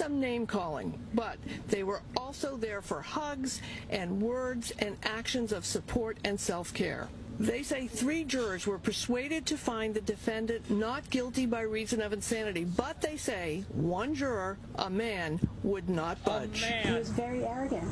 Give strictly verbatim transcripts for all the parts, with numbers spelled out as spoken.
some name-calling, but they were also there for hugs and words and actions of support and self-care. They say three jurors were persuaded to find the defendant not guilty by reason of insanity, but they say one juror, a man, would not budge. He was very arrogant.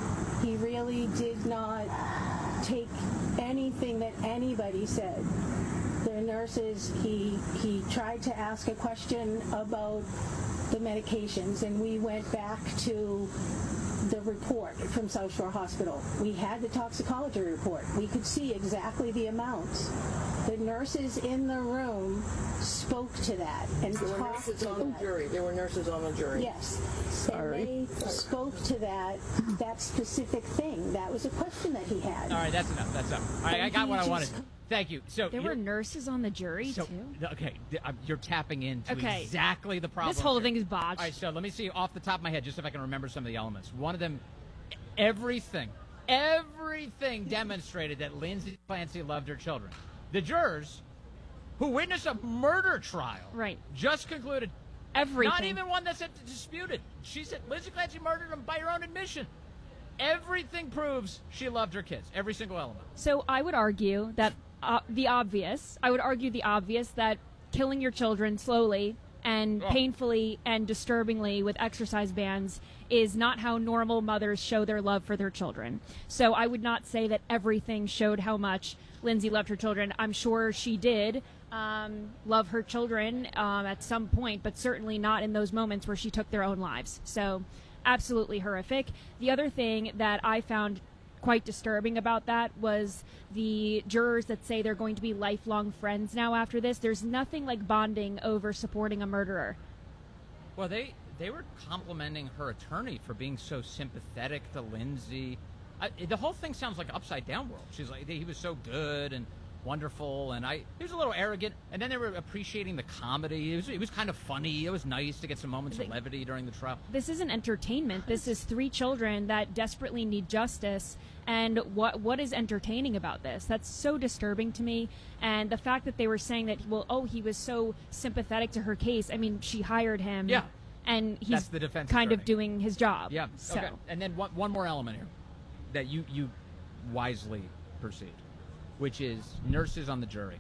He really did not take anything that anybody said. The nurses, he, he tried to ask a question about the medications, and we went back to the report from South Shore Hospital. We had the toxicology report. We could see exactly the amounts. The nurses in the room spoke to that and There were talked nurses to on the that. jury. There were nurses on the jury. Yes. Sorry. And they spoke to that that specific thing. That was a question that he had. All right, that's enough. That's enough. All right, I got what I wanted. Thank you. So there were nurses on the jury so, too. Okay, you're tapping into okay. exactly the problem. This whole here. thing is botched. All right, so let me see off the top of my head, just if I can remember some of the elements. One of them, everything, everything demonstrated that Lindsay Clancy loved her children. The jurors, who witnessed a murder trial, right, just concluded everything. Not even one that's disputed. She said Lindsay Clancy murdered him by her own admission. Everything proves she loved her kids. Every single element. So I would argue that uh, the obvious. I would argue the obvious that killing your children slowly and oh. painfully and disturbingly with exercise bands is not how normal mothers show their love for their children. So I would not say that everything showed how much Lindsay loved her children. I'm sure she did um, love her children um, at some point, but certainly not in those moments where she took their own lives. So absolutely horrific. The other thing that I found quite disturbing about that was the jurors that say they're going to be lifelong friends now after this. There's nothing like bonding over supporting a murderer. Well, they they were complimenting her attorney for being so sympathetic to Lindsay. I, the whole thing sounds like Upside Down world. She's like, he was so good and wonderful, and I he was a little arrogant, and then they were appreciating the comedy. It was, it was kind of funny. It was nice to get some moments of levity during the trial. This isn't entertainment. This is three children that desperately need justice, and what what is entertaining about this? That's so disturbing to me, and the fact that they were saying that, well, oh, he was so sympathetic to her case. I mean, she hired him, yeah, and he's That's the defense kind attorney. of doing his job. Yeah, so. okay. And then one, one more element here that you, you wisely perceived, which is nurses on the jury.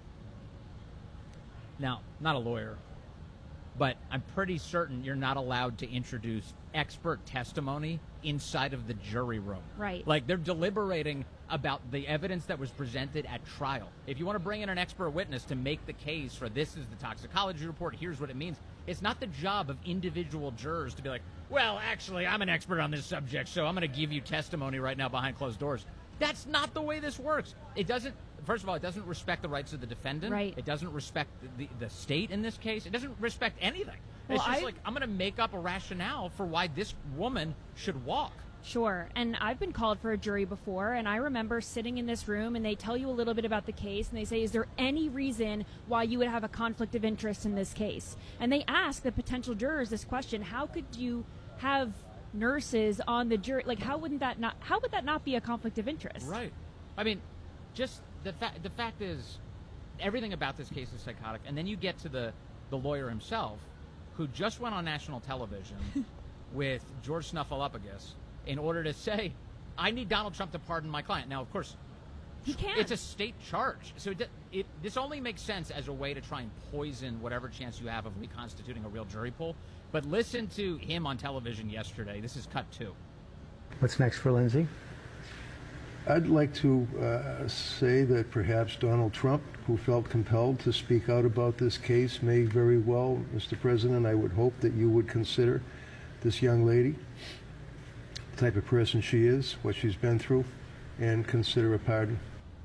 Now, not a lawyer, but I'm pretty certain you're not allowed to introduce expert testimony inside of the jury room. Right. Like, they're deliberating about the evidence that was presented at trial. If you want to bring in an expert witness to make the case for this is the toxicology report, here's what it means, it's not the job of individual jurors to be like, well, actually, I'm an expert on this subject, so I'm going to give you testimony right now behind closed doors. That's not the way this works. It doesn't, first of all, it doesn't respect the rights of the defendant. Right. It doesn't respect the, the state in this case. It doesn't respect anything. Well, it's just I, like, I'm going to make up a rationale for why this woman should walk. Sure. And I've been called for a jury before, and I remember sitting in this room, and they tell you a little bit about the case, and they say, is there any reason why you would have a conflict of interest in this case? And they ask the potential jurors this question, how could you have nurses on the jury? Like, how wouldn't that not, how would that not be a conflict of interest? Right. I mean, just the fact, the fact is, everything about this case is psychotic. And then you get to the, the lawyer himself, who just went on national television with George Snuffleupagus in order to say, I need Donald Trump to pardon my client. Now, of course, he can't. It's a state charge. So it, it, this only makes sense as a way to try and poison whatever chance you have of reconstituting a real jury pool. But listen to him on television yesterday. This is cut two. What's next for Lindsay? I'd like to uh, say that perhaps Donald Trump, who felt compelled to speak out about this case, may very well, Mister President, I would hope that you would consider this young lady, the type of person she is, what she's been through, and consider a pardon.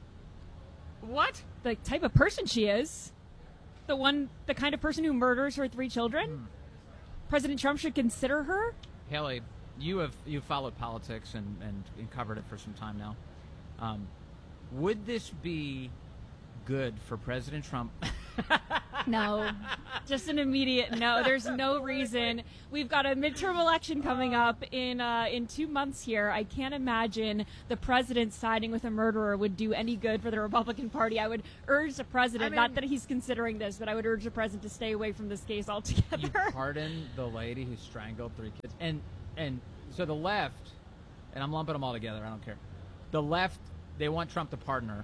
What? The type of person she is? The one, the kind of person who murders her three children? Hmm. President Trump should consider her? Haley, you have you followed politics and, and, and covered it for some time now. Um, would this be good for President Trump No, just an immediate no. There's no reason. We've got a midterm election coming up in uh, in two months here. I can't imagine the president siding with a murderer would do any good for the Republican Party. I would urge the president, I mean, not that he's considering this, but I would urge the president to stay away from this case altogether. You pardon the lady who strangled three kids. And, and so the left, and I'm lumping them all together, I don't care. The left, they want Trump to pardon her.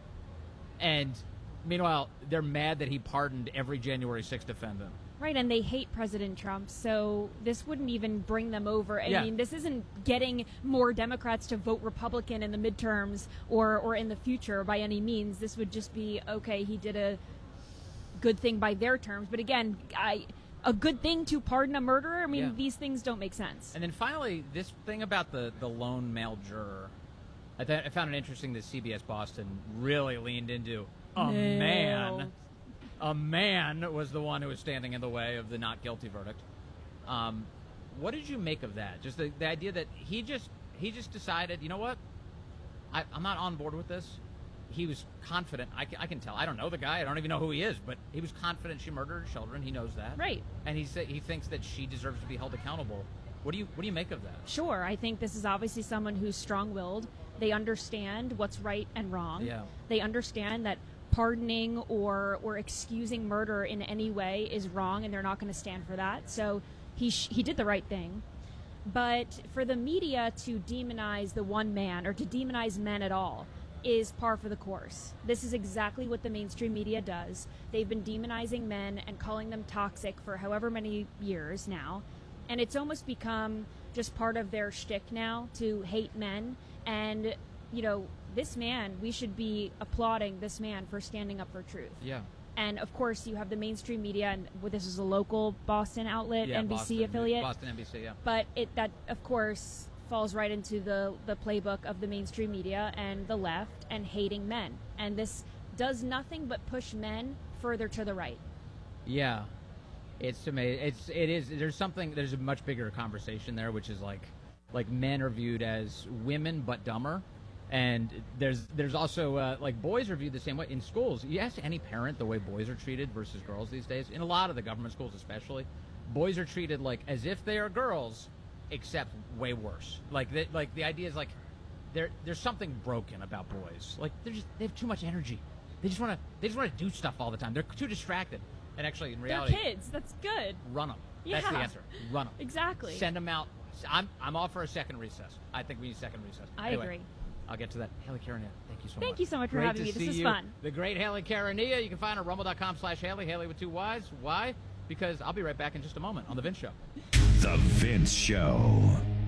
And meanwhile, they're mad that he pardoned every January sixth defendant. Right, and they hate President Trump, so this wouldn't even bring them over. I yeah. mean, this isn't getting more Democrats to vote Republican in the midterms or, or in the future by any means. This would just be, okay, he did a good thing by their terms. But again, I, a good thing to pardon a murderer? I mean, yeah. these things don't make sense. And then finally, this thing about the, the lone male juror. I, th- I found it interesting that C B S Boston really leaned into a no. man. A man was the one who was standing in the way of the not guilty verdict. Um, what did you make of that? Just the, the idea that he just he just decided, you know what? I, I'm not on board with this. He was confident. I can, I can tell. I don't know the guy. I don't even know who he is, but he was confident she murdered her children. He knows that. Right. And he said he thinks that she deserves to be held accountable. What do you what do you make of that? Sure. I think this is obviously someone who's strong-willed. They understand what's right and wrong. Yeah. They understand that pardoning or or excusing murder in any way is wrong, and they're not going to stand for that. So he sh- he did the right thing. But for the media to demonize the one man or to demonize men at all is par for the course. This is exactly what the mainstream media does. They've been demonizing men and calling them toxic for however many years now. And it's almost become just part of their shtick now to hate men. And, you know, this man, we should be applauding this man for standing up for truth. Yeah. And, of course, you have the mainstream media, and well, this is a local Boston outlet, yeah, N B C Boston, affiliate. Boston N B C, yeah. But it that, of course, falls right into the, the playbook of the mainstream media and the left and hating men. And this does nothing but push men further to the right. Yeah. It's amazing. It's it is. There's something. There's a much bigger conversation there, which is like, like men are viewed as women but dumber, and there's there's also uh, like boys are viewed the same way in schools. You ask any parent the way boys are treated versus girls these days. In a lot of the government schools, especially, boys are treated like as if they are girls, except way worse. Like the, like the idea is like, there there's something broken about boys. Like they're just they have too much energy. They just want to they just want to do stuff all the time. They're too distracted. And actually, in reality, they're kids. That's good. Run them. Yeah. That's the answer. Run them. Exactly. Send them out. I'm I'm all for a second recess. I think we need a second recess. I anyway, agree. I'll get to that. Haley Karania, thank you so Thank much. Thank you so much for Great having to me. This see was you. fun. The great Haley Karania. You can find her at rumble dot com slash Haley. Haley with two Y's. Why? Because I'll be right back in just a moment on The Vince Show. The Vince Show.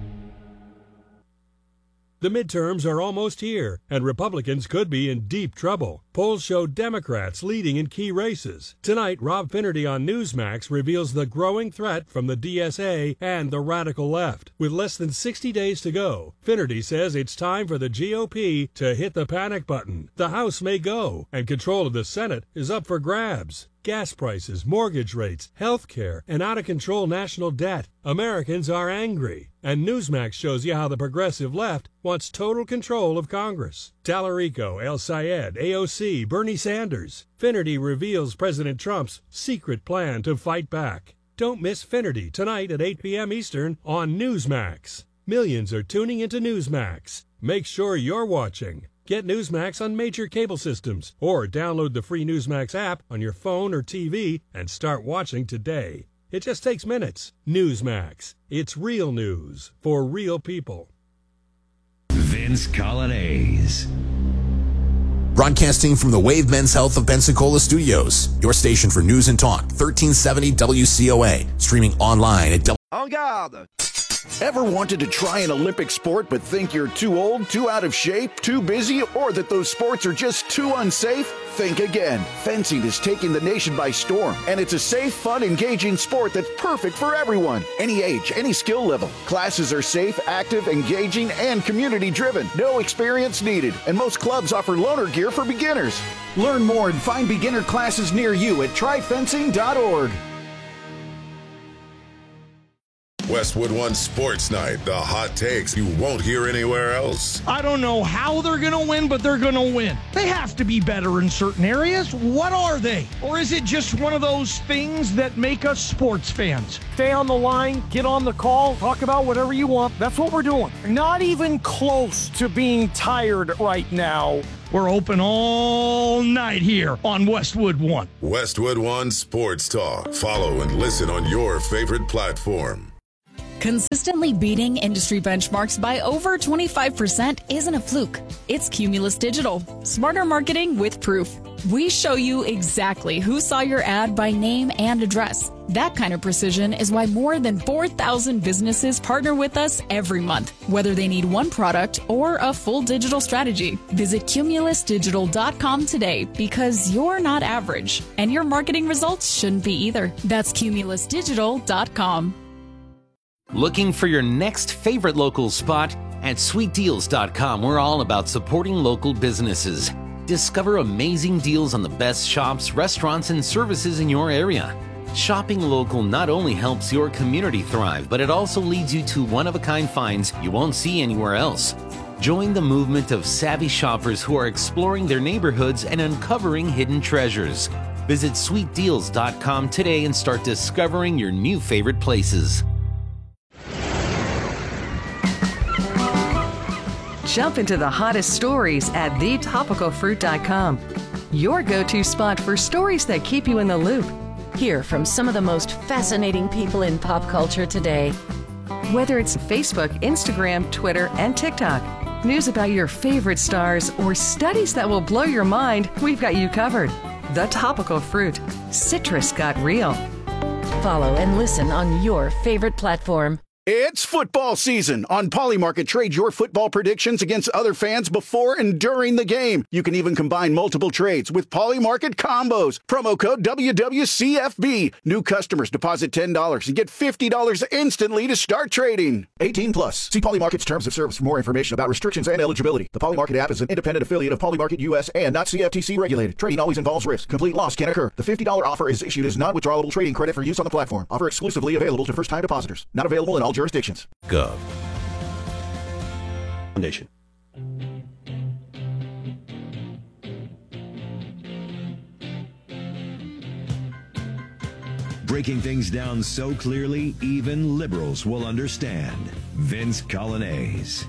The midterms are almost here, and Republicans could be in deep trouble. Polls show Democrats leading in key races. Tonight, Rob Finnerty on Newsmax reveals the growing threat from the D S A and the radical left. With less than sixty days to go, Finnerty says it's time for the G O P to hit the panic button. The House may go, and control of the Senate is up for grabs. Gas prices, mortgage rates, health care, and out-of-control national debt. Americans are angry. And Newsmax shows you how the progressive left wants total control of Congress. Tallarico, El Sayed, A O C, Bernie Sanders. Finnerty reveals President Trump's secret plan to fight back. Don't miss Finnerty tonight at eight p.m. Eastern on Newsmax. Millions are tuning into Newsmax. Make sure you're watching. Get Newsmax on major cable systems or download the free Newsmax app on your phone or T V and start watching today. It just takes minutes. Newsmax. It's real news for real people. Vince Coglianese. Broadcasting from the Wave Men's Health of Pensacola Studios, your station for news and talk, thirteen seventy W C O A, streaming online at W. En garde! Ever wanted to try an Olympic sport but think you're too old, too out of shape, too busy, or that those sports are just too unsafe? Think again. Fencing is taking the nation by storm, and it's a safe, fun, engaging sport that's perfect for everyone. Any age, any skill level. Classes are safe, active, engaging, and community-driven. No experience needed, and most clubs offer loaner gear for beginners. Learn more and find beginner classes near you at try fencing dot org. Westwood One Sports Night, the hot takes you won't hear anywhere else. I don't know how they're going to win, but they're going to win. They have to be better in certain areas. What are they? Or is it just one of those things that make us sports fans? Stay on the line, get on the call, talk about whatever you want. That's what we're doing. Not even close to being tired right now. We're open all night here on Westwood One. Westwood One Sports Talk. Follow and listen on your favorite platform. Consistently beating industry benchmarks by over twenty-five percent isn't a fluke. It's Cumulus Digital. Smarter marketing with proof. We show you exactly who saw your ad by name and address. That kind of precision is why more than four thousand businesses partner with us every month, whether they need one product or a full digital strategy. Visit cumulus digital dot com today because you're not average, and your marketing results shouldn't be either. That's cumulus digital dot com. Looking for your next favorite local spot? At sweet deals dot com, we're all about supporting local businesses. Discover amazing deals on the best shops, restaurants, and services in your area. Shopping local not only helps your community thrive, but it also leads you to one-of-a-kind finds you won't see anywhere else. Join the movement of savvy shoppers who are exploring their neighborhoods and uncovering hidden treasures. Visit sweet deals dot com today and start discovering your new favorite places. Jump into the hottest stories at the topical fruit dot com. Your go-to spot for stories that keep you in the loop. Hear from some of the most fascinating people in pop culture today. Whether it's Facebook, Instagram, Twitter, and TikTok, news about your favorite stars, or studies that will blow your mind, we've got you covered. The Topical Fruit. Citrus got real. Follow and listen on your favorite platform. It's football season. On Polymarket, trade your football predictions against other fans before and during the game. You can even combine multiple trades with Polymarket combos. Promo code W W C F B. New customers deposit ten dollars and get fifty dollars instantly to start trading. eighteen plus. See Polymarket's terms of service for more information about restrictions and eligibility. The Polymarket app is an independent affiliate of Polymarket U S and not C F T C regulated. Trading always involves risk. Complete loss can occur. The fifty dollars offer is issued as non-withdrawable trading credit for use on the platform. Offer exclusively available to first-time depositors. Not available in all jurisdictions. Gov. Foundation. Breaking things down so clearly, even liberals will understand. Vince Coglianese.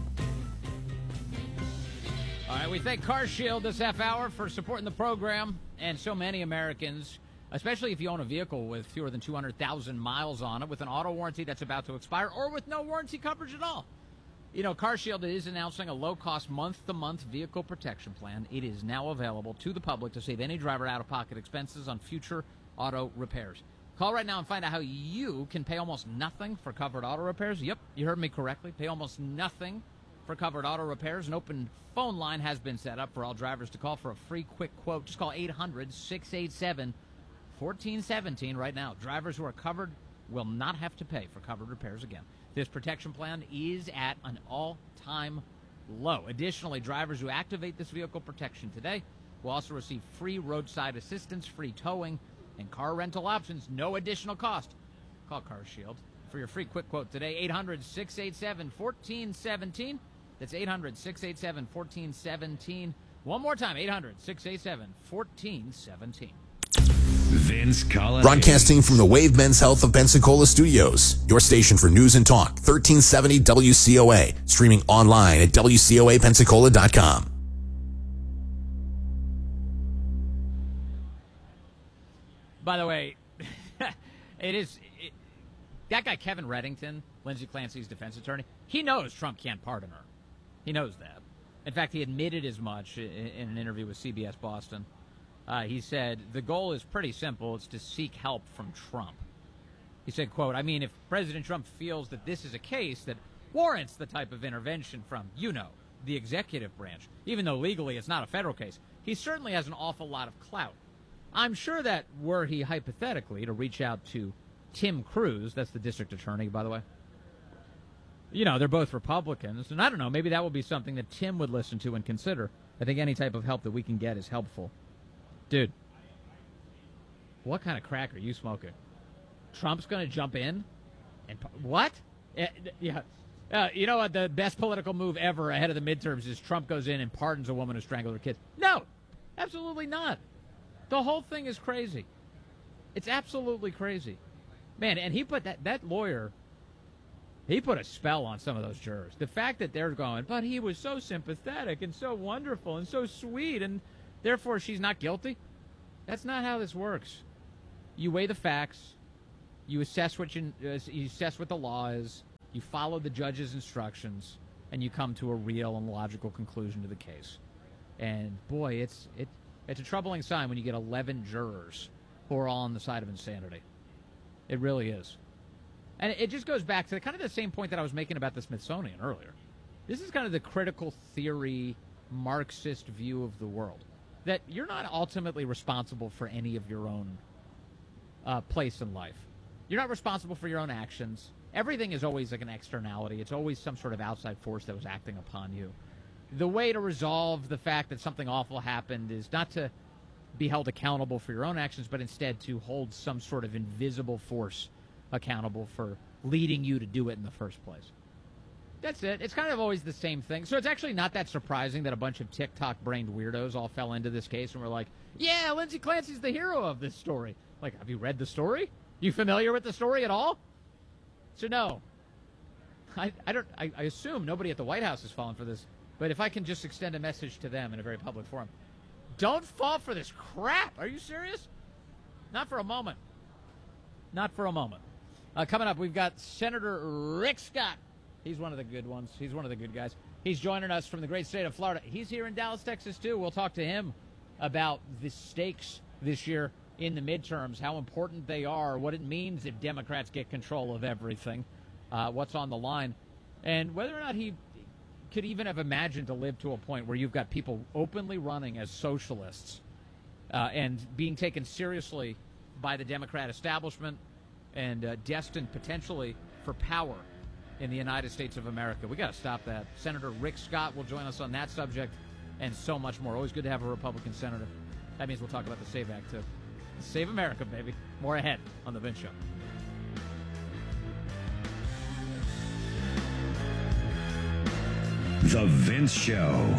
All right, we thank CarShield this half hour for supporting the program, and so many Americans, especially if you own a vehicle with fewer than two hundred thousand miles on it, with an auto warranty that's about to expire, or with no warranty coverage at all. You know, CarShield is announcing a low-cost month-to-month vehicle protection plan. It is now available to the public to save any driver out-of-pocket expenses on future auto repairs. Call right now and find out how you can pay almost nothing for covered auto repairs. Yep, you heard me correctly. Pay almost nothing for covered auto repairs. An open phone line has been set up for all drivers to call for a free quick quote. Just call eight hundred, six eight seven, fourteen seventeen right now. Drivers who are covered will not have to pay for covered repairs again. This protection plan is at an all-time low. Additionally, drivers who activate this vehicle protection today will also receive free roadside assistance, free towing, and car rental options. No additional cost. Call CarShield for your free quick quote today. eight hundred, six eight seven, fourteen seventeen. That's eight hundred, six eight seven, fourteen seventeen. One more time, eight hundred, six eight seven, fourteen seventeen. Vince Coglianese. Broadcasting from the Wave Men's Health of Pensacola Studios, your station for news and talk, thirteen seventy W C O A, streaming online at W C O A Pensacola dot com. By the way, it is it, that guy Kevin Reddington, Lindsey Clancy's defense attorney, he knows Trump can't pardon her. He knows that. In fact, he admitted as much in, in an interview with C B S Boston. Uh, he said, the goal is pretty simple. It's to seek help from Trump. He said, quote, I mean, if President Trump feels that this is a case that warrants the type of intervention from, you know, the executive branch, even though legally it's not a federal case, he certainly has an awful lot of clout. I'm sure that were he hypothetically to reach out to Tim Cruz, that's the district attorney, by the way, you know, they're both Republicans, and I don't know, maybe that would be something that Tim would listen to and consider. I think any type of help that we can get is helpful. Dude, what kind of crack are you smoking? Trump's going to jump in And what? Yeah. Uh, you know what? The best political move ever ahead of the midterms is Trump goes in and pardons a woman who strangled her kids. No, absolutely not. The whole thing is crazy. It's absolutely crazy. Man, and he put that, that lawyer, he put a spell on some of those jurors. The fact that they're going, but he was so sympathetic and so wonderful and so sweet, and therefore she's not guilty. That's not how this works. You weigh the facts. You assess what you, uh, you assess what the law is. You follow the judge's instructions, and you come to a real and logical conclusion to the case. And boy, it's it it's a troubling sign when you get eleven jurors who are all on the side of insanity. It really is. And it just goes back to kind of the same point that I was making about the Smithsonian earlier. This is kind of the critical theory, Marxist view of the world, that you're not ultimately responsible for any of your own uh, place in life. You're not responsible for your own actions. Everything is always like an externality. It's always some sort of outside force that was acting upon you. The way to resolve the fact that something awful happened is not to be held accountable for your own actions, but instead to hold some sort of invisible force accountable for leading you to do it in the first place. That's it. It's kind of always the same thing. So it's actually not that surprising that a bunch of TikTok-brained weirdos all fell into this case and were like, yeah, Lindsay Clancy's the hero of this story. Like, have you read the story? You familiar with the story at all? So no. I, I don't. I, I assume nobody at the White House has fallen for this. But if I can just extend a message to them in a very public forum, don't fall for this crap. Are you serious? Not for a moment. Not for a moment. Uh, coming up, we've got Senator Rick Scott. He's one of the good ones. He's one of the good guys. He's joining us from the great state of Florida. He's here in Dallas, Texas, too. We'll talk to him about the stakes this year in the midterms, how important they are, what it means if Democrats get control of everything, uh, what's on the line, and whether or not he could even have imagined to live to a point where you've got people openly running as socialists uh, and being taken seriously by the Democrat establishment and uh, destined potentially for power in the United States of America. We got to stop that. Senator Rick Scott will join us on that subject and so much more. Always good to have a Republican senator. That means we'll talk about the SAVE Act, too. Save America, baby. More ahead on The Vince Show. The Vince Show.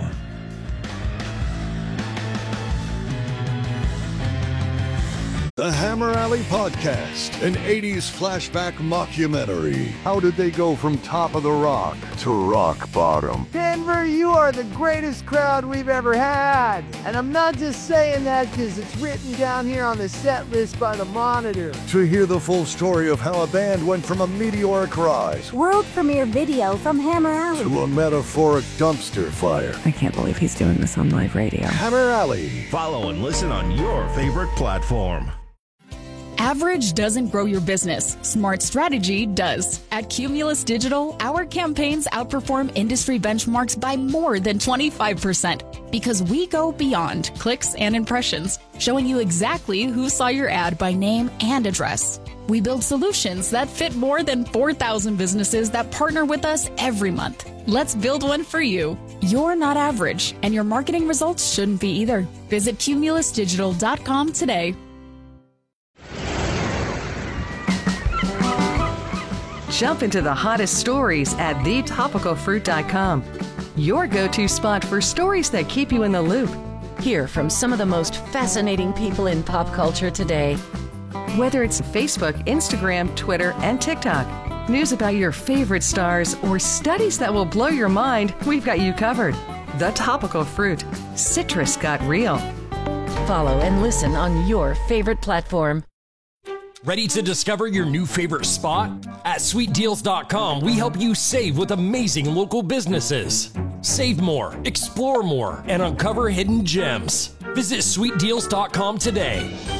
The Hammer Alley Podcast, an eighties flashback mockumentary. How did they go from top of the rock to rock bottom? Denver, you are the greatest crowd we've ever had. And I'm not just saying that because it's written down here on the set list by the Monitor. To hear the full story of how a band went from a meteoric rise, world premiere video from Hammer Alley, to a metaphoric dumpster fire. I can't believe he's doing this on live radio. Hammer Alley. Follow and listen on your favorite platform. Average doesn't grow your business. Smart strategy does. At Cumulus Digital, our campaigns outperform industry benchmarks by more than twenty-five percent because we go beyond clicks and impressions, showing you exactly who saw your ad by name and address. We build solutions that fit more than four thousand businesses that partner with us every month. Let's build one for you. You're not average, and your marketing results shouldn't be either. Visit cumulus digital dot com today. Jump into the hottest stories at the topical fruit dot com. Your go-to spot for stories that keep you in the loop. Hear from some of the most fascinating people in pop culture today. Whether it's Facebook, Instagram, Twitter, and TikTok, news about your favorite stars, or studies that will blow your mind, we've got you covered. The Topical Fruit. Citrus got real. Follow and listen on your favorite platform. Ready to discover your new favorite spot? At sweet deals dot com, we help you save with amazing local businesses. Save more, explore more, and uncover hidden gems. Visit sweet deals dot com today.